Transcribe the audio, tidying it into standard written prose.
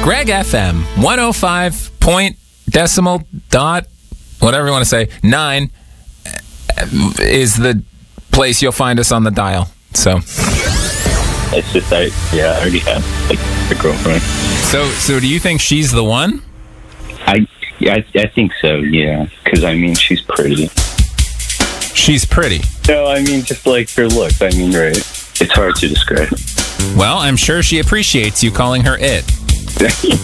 Greg FM 105 point decimal dot, whatever you want to say, 9 is the place you'll find us on the dial. So It's just, I already have like a girlfriend. So do you think she's the one? I think so, yeah. Because, I mean, she's pretty. She's pretty. No, I mean, just like her looks. I mean, right. It's hard to describe. Well, I'm sure she appreciates you calling her it.